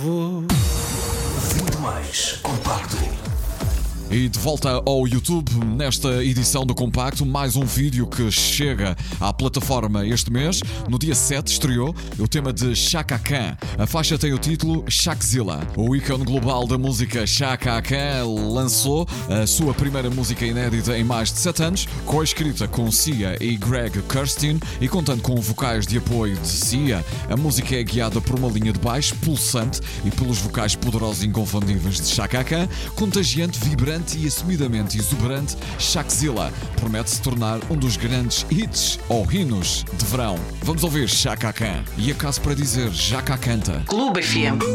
20 mais compacto. E de volta ao YouTube, nesta edição do Compacto, mais um vídeo que chega à plataforma este mês. No dia 7 estreou o tema de Chaka Khan. A faixa tem o título Shakzilla. O ícone global da música Chaka Khan lançou a sua primeira música inédita em mais de 7 anos, co-escrita com Sia e Greg Kurstin e contando com vocais de apoio de Sia. A música é guiada por uma linha de baixo pulsante e pelos vocais poderosos e inconfundíveis de Chaka Khan, contagiante, vibrante e assumidamente exuberante. Shakzilla promete se tornar um dos grandes hits ou hinos de verão. Vamos ouvir Chaka Khan. E acaso para dizer, já cá canta Clube FM.